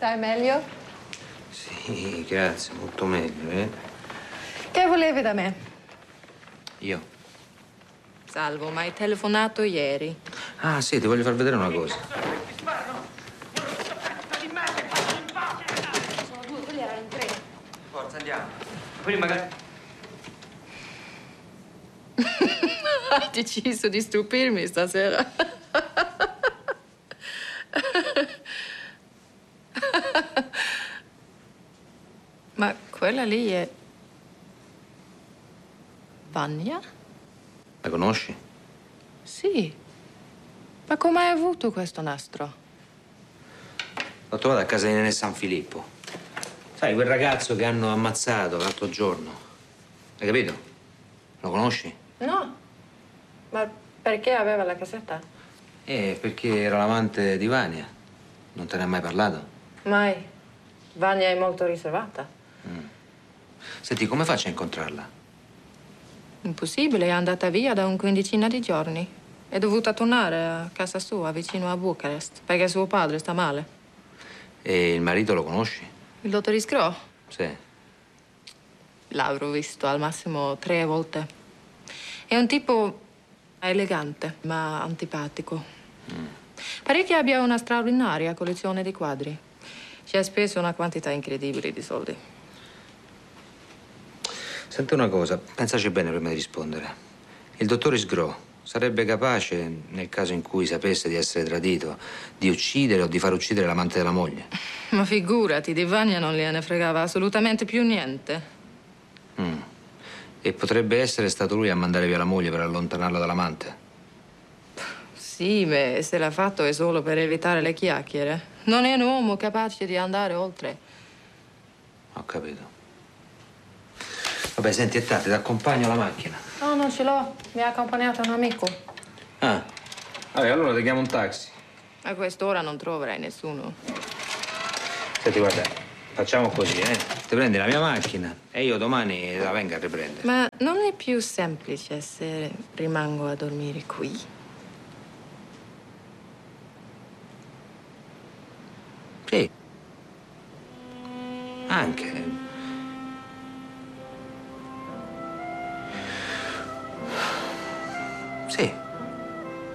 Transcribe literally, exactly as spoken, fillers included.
Stai meglio? Sì, grazie, molto meglio, eh? Che volevi da me? Io? Salvo, mi hai telefonato ieri. Ah, sì, ti voglio far vedere una cosa. Sono due, quelli erano in tre. Forza, andiamo. Poi magari... Hai deciso di stupirmi stasera. Ma quella lì è... Vania? La conosci? Sì. Ma come hai avuto questo nastro? L'ho trovata a casa di Nenè San Filippo. Sai, quel ragazzo che hanno ammazzato l'altro giorno. Hai capito? Lo conosci? No. Ma perché aveva la casetta? Eh, perché era l'amante di Vania. Non te ne ha mai parlato? Mai. Vania è molto riservata. Mm. Senti, come faccio a incontrarla? Impossibile, è andata via da un quindicina di giorni. È dovuta tornare a casa sua, vicino a Bucarest, perché suo padre sta male. E il marito lo conosci? Il dottor Isgro? Sì. L'avrò visto al massimo tre volte. È un tipo elegante, ma antipatico. Mm. Pare che abbia una straordinaria collezione di quadri. Ci ha speso una quantità incredibile di soldi. Senti una cosa, pensaci bene prima di rispondere. Il dottor Isgro sarebbe capace, nel caso in cui sapesse di essere tradito, di uccidere o di far uccidere l'amante della moglie? Ma figurati, di Vania non gliene fregava assolutamente più niente. Mm. E potrebbe essere stato lui a mandare via la moglie per allontanarla dall'amante? Sì, beh, se l'ha fatto è solo per evitare le chiacchiere. Non è un uomo capace di andare oltre. Ho capito. Vabbè, senti, è tardi, ti accompagno alla macchina. No, non ce l'ho. Mi ha accompagnato un amico. Ah, vabbè, allora ti chiamo un taxi. A quest'ora non troverai nessuno. Senti, guarda, facciamo così, eh. Ti prendi la mia macchina e io domani la vengo a riprendere. Ma non è più semplice se rimango a dormire qui? Sì. Anche.